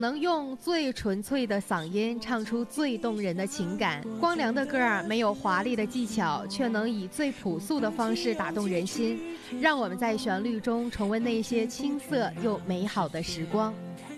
能用最纯粹的嗓音唱出最动人的情感。光良的歌儿没有华丽的技巧，却能以最朴素的方式打动人心，让我们在旋律中重温那些青涩又美好的时光。